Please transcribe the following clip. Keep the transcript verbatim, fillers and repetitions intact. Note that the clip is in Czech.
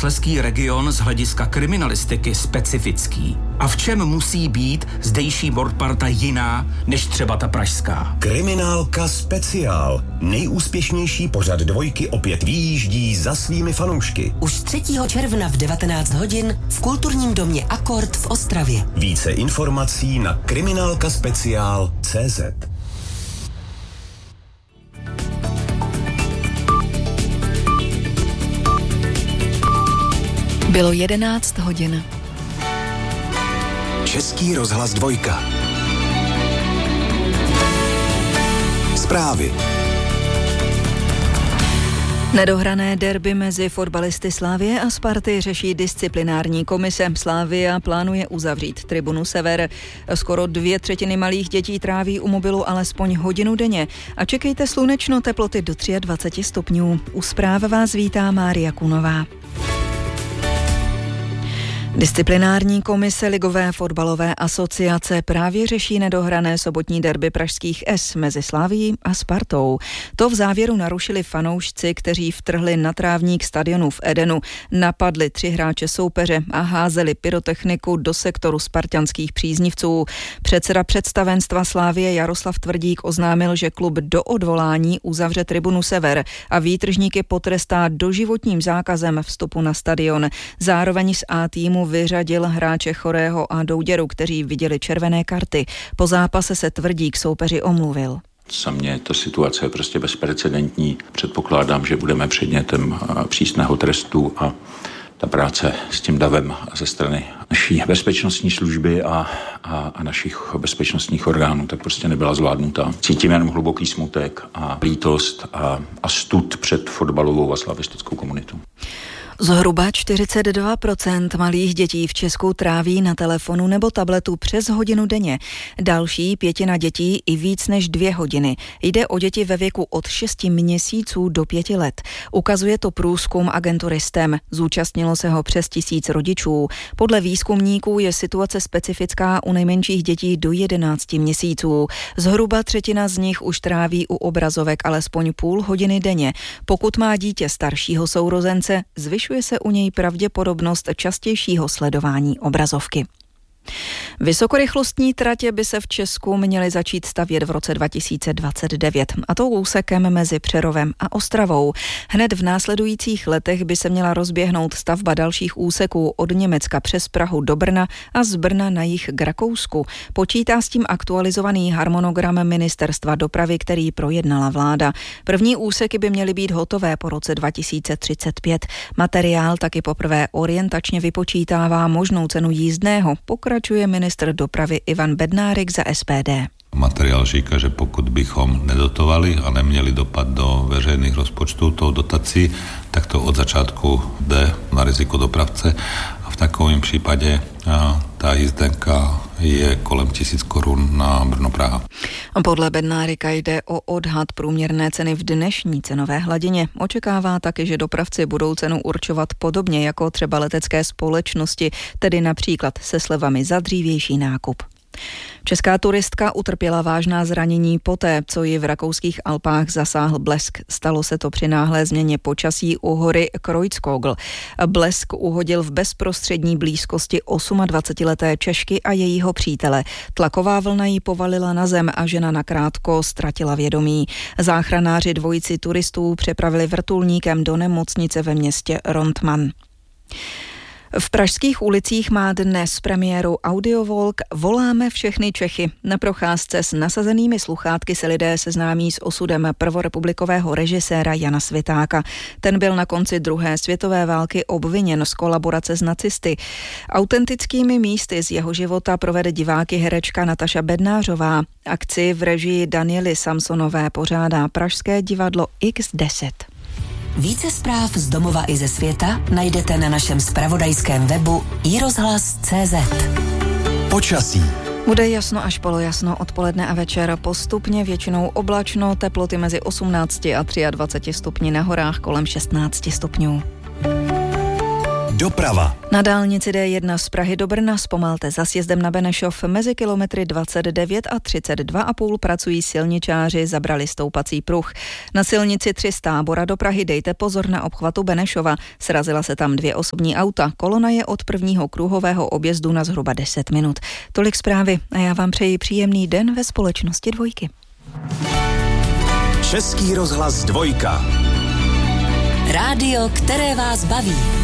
moravskoslezský region z hlediska kriminalistiky specifický? A v čem musí být zdejší mordparta jiná než třeba ta pražská? Kriminálka speciál. Nejúspěšnější pořad Dvojky opět vyjíždí za svými fanoušky. Už třetího června v devatenáct hodin v kulturním domě Akord v Ostravě. Více informací na kriminálkaspeciál tečka cé zet. Bylo jedenáct hodin. Český rozhlas Dvojka. Zprávy. Nedohrané derby mezi fotbalisty Slavie a Sparty řeší disciplinární komise. Slavia plánuje uzavřít tribunu Sever. Skoro dvě třetiny malých dětí tráví u mobilu alespoň hodinu denně. A čekejte slunečno, teploty do dvacet tři stupňů. U zpráv vás vítá Mária Kunová. Disciplinární komise Ligové fotbalové asociace právě řeší nedohrané sobotní derby pražských S mezi Slavií a Spartou. To v závěru narušili fanoušci, kteří vtrhli na trávník stadionu v Edenu, napadli tři hráče soupeře a házeli pyrotechniku do sektoru spartanských příznivců. Předseda představenstva Slavie Jaroslav Tvrdík oznámil, že klub do odvolání uzavře tribunu Sever a výtržníky potrestá doživotním zákazem vstupu na stadion. Zároveň z A týmu vyřadil hráče Chorého a Douděru, kteří viděli červené karty. Po zápase se Tvrdík soupeři omluvil. Za mě ta situace je prostě bezprecedentní. Předpokládám, že budeme předmětem přísného trestu a ta práce s tím davem ze strany naší bezpečnostní služby a, a, a našich bezpečnostních orgánů tak prostě nebyla zvládnutá. Cítím jenom hluboký smutek a lítost a, a stud před fotbalovou a slavistickou komunitou. Zhruba čtyřicet dva procent malých dětí v Česku tráví na telefonu nebo tabletu přes hodinu denně. Další pětina dětí i víc než dvě hodiny. Jde o děti ve věku od šesti měsíců do pěti let. Ukazuje to průzkum agentury S T E M. Zúčastnilo se ho přes tisíc rodičů. Podle výzkumníků je situace specifická u nejmenších dětí do jedenácti měsíců. Zhruba třetina z nich už tráví u obrazovek alespoň půl hodiny denně. Pokud má dítě staršího sourozence, zvyšuje se u něj pravděpodobnost častějšího sledování obrazovky. Vysokorychlostní tratě by se v Česku měly začít stavět v roce dva tisíce dvacet devět, a to úsekem mezi Přerovem a Ostravou. Hned v následujících letech by se měla rozběhnout stavba dalších úseků od Německa přes Prahu do Brna a z Brna na jih k Rakousku. Počítá s tím aktualizovaný harmonogram Ministerstva dopravy, který projednala vláda. První úseky by měly být hotové po roce dva tisíce třicet pět. Materiál taky poprvé orientačně vypočítává možnou cenu jízdného, pokračuje ministr dopravy Ivan Bednárik za S P D. Materiál říká, že pokud bychom nedotovali a neměli dopad do veřejných rozpočtů tou dotací, tak to od začátku jde na riziko dopravce a v takovém případě ta jízdenka je kolem tisíc korun na Brno-Praha. Podle Bednárika jde o odhad průměrné ceny v dnešní cenové hladině. Očekává taky, že dopravci budou cenu určovat podobně jako třeba letecké společnosti, tedy například se slevami za dřívější nákup. Česká turistka utrpěla vážná zranění poté, co ji v rakouských Alpách zasáhl blesk. Stalo se to při náhlé změně počasí u hory Kreuzkogel. Blesk uhodil v bezprostřední blízkosti dvacetiosmileté Češky a jejího přítele. Tlaková vlna jí povalila na zem a žena nakrátko ztratila vědomí. Záchranáři dvojici turistů přepravili vrtulníkem do nemocnice ve městě Rontman. V pražských ulicích má dnes premiéru audiovolk Voláme všechny Čechy. Na procházce s nasazenými sluchátky se lidé seznámí s osudem prvorepublikového režiséra Jana Svitáka. Ten byl na konci druhé světové války obviněn z kolaborace s nacisty. Autentickými místy z jeho života provede diváky herečka Nataša Bednářová. Akci v režii Daniely Samsonové pořádá Pražské divadlo iks deset. Více zpráv z domova i ze světa najdete na našem zpravodajském webu i rozhlas tečka cé zet. Počasí. Bude jasno až polojasno, odpoledne a večer postupně, většinou oblačno, teploty mezi osmnácti a dvaceti třemi stupni, na horách kolem šestnácti stupňů. Doprava. Na dálnici D jedna z Prahy do Brna zpomalte za sjezdem na Benešov mezi kilometry dvacet devět a třicet dva a půl pracují silničáři, zabrali stoupací pruh. Na silnici tři z Tábora do Prahy dejte pozor na obchvatu Benešova. Srazila se tam dvě osobní auta. Kolona je od prvního kruhového objezdu na zhruba deset minut. Tolik zprávy a já vám přeji příjemný den ve společnosti Dvojky. Český rozhlas Dvojka. Rádio, které vás baví.